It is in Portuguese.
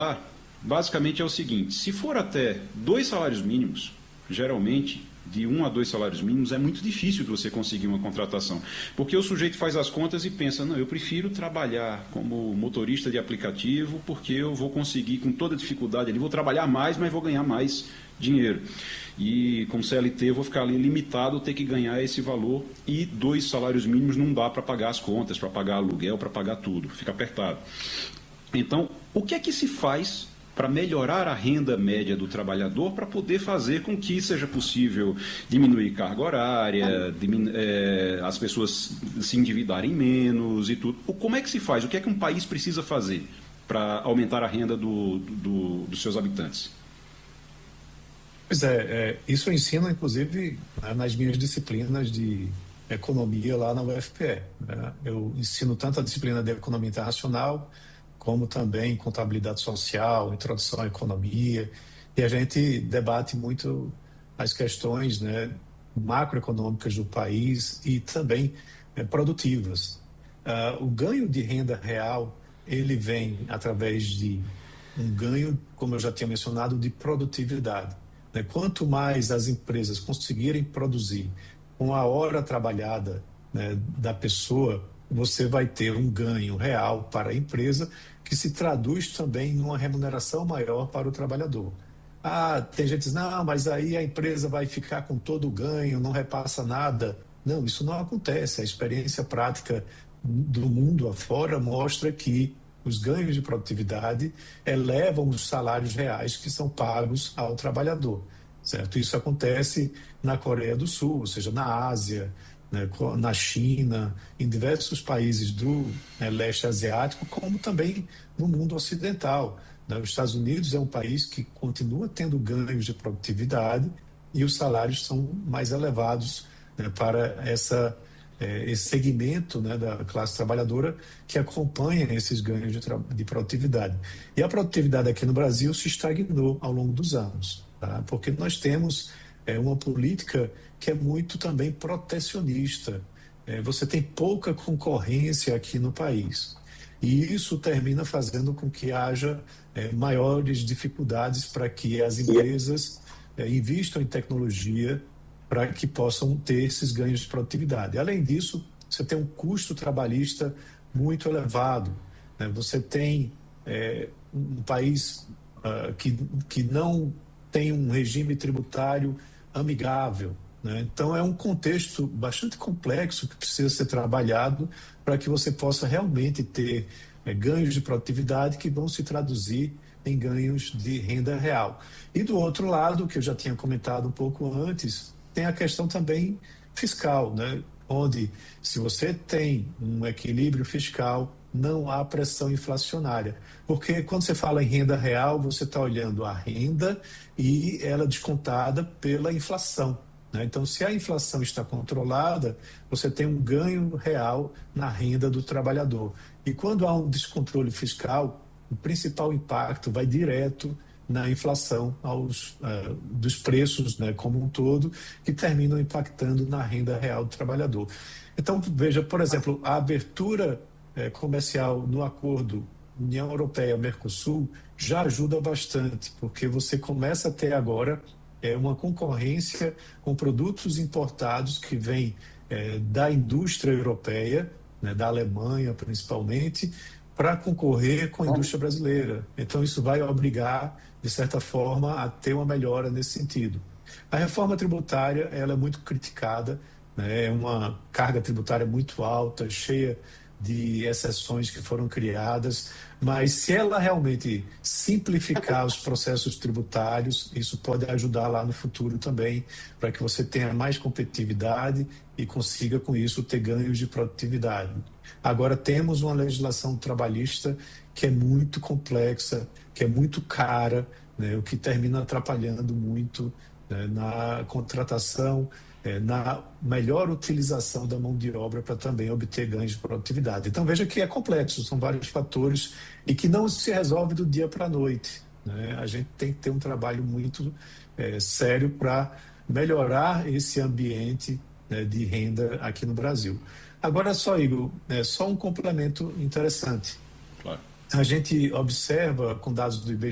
basicamente é o seguinte: se for até 2 salários mínimos, geralmente de 1 a 2 salários mínimos é muito difícil de você conseguir uma contratação, porque o sujeito faz as contas e pensa, não, eu prefiro trabalhar como motorista de aplicativo porque eu vou conseguir com toda dificuldade ali, vou trabalhar mais, mas vou ganhar mais dinheiro. E como CLT eu vou ficar ali limitado a ter que ganhar esse valor, e 2 salários mínimos não dá para pagar as contas, para pagar aluguel, para pagar tudo, fica apertado. Então, o que é que se faz para melhorar a renda média do trabalhador, para poder fazer com que seja possível diminuir carga horária, as pessoas se endividarem menos e tudo? Como é que se faz? O que é que um país precisa fazer para aumentar a renda dos seus habitantes? Pois isso eu ensino, inclusive, nas minhas disciplinas de economia lá na UFPE, né? Eu ensino tanto a disciplina de economia internacional, como também contabilidade social, introdução à economia, e a gente debate muito as questões, né, macroeconômicas do país e também produtivas. O ganho de renda real, ele vem através de um ganho, como eu já tinha mencionado, de produtividade, né? Quanto mais as empresas conseguirem produzir com a hora trabalhada, né, da pessoa, você vai ter um ganho real para a empresa, que se traduz também numa remuneração maior para o trabalhador. Tem gente que diz, não, mas aí a empresa vai ficar com todo o ganho, não repassa nada. Não, isso não acontece. A experiência prática do mundo afora mostra que os ganhos de produtividade elevam os salários reais que são pagos ao trabalhador, certo? Isso acontece na Coreia do Sul, ou seja, na Ásia, né, na China, em diversos países do leste asiático, como também no mundo ocidental, né? Os Estados Unidos é um país que continua tendo ganhos de produtividade e os salários são mais elevados, né, para esse segmento, né, da classe trabalhadora que acompanha esses ganhos de produtividade. E a produtividade aqui no Brasil se estagnou ao longo dos anos, tá? Porque nós temos uma política que é muito também protecionista. Você tem pouca concorrência aqui no país. E isso termina fazendo com que haja maiores dificuldades para que as empresas invistam em tecnologia para que possam ter esses ganhos de produtividade. Além disso, você tem um custo trabalhista muito elevado, né? Você tem um país que não tem um regime tributário amigável, né? Então, é um contexto bastante complexo que precisa ser trabalhado para que você possa realmente ter ganhos de produtividade que vão se traduzir em ganhos de renda real. E do outro lado, que eu já tinha comentado um pouco antes, tem a questão também fiscal, né? Onde, se você tem um equilíbrio fiscal, não há pressão inflacionária. Porque quando você fala em renda real, você está olhando a renda e ela descontada pela inflação, né? Então, se a inflação está controlada, você tem um ganho real na renda do trabalhador. E quando há um descontrole fiscal, o principal impacto vai direto na inflação dos preços, né, como um todo, que terminam impactando na renda real do trabalhador. Então, veja, por exemplo, a abertura comercial no acordo União Europeia-Mercosul já ajuda bastante, porque você começa a ter agora uma concorrência com produtos importados que vêm da indústria europeia, né, da Alemanha principalmente, para concorrer com a indústria brasileira. Então, isso vai obrigar, de certa forma, a ter uma melhora nesse sentido. A reforma tributária, ela é muito criticada, né? É uma carga tributária muito alta, cheia de exceções que foram criadas, mas se ela realmente simplificar os processos tributários, isso pode ajudar lá no futuro também, para que você tenha mais competitividade e consiga, com isso, ter ganhos de produtividade. Agora, temos uma legislação trabalhista que é muito complexa, que é muito cara, né, o que termina atrapalhando muito, né, na contratação, na melhor utilização da mão de obra para também obter ganhos de produtividade. Então, veja que é complexo, são vários fatores e que não se resolve do dia para a noite, né? A gente tem que ter um trabalho muito sério para melhorar esse ambiente, né, de renda aqui no Brasil. Agora só, Igor, só um complemento interessante. Claro. A gente observa, com dados do IBGE,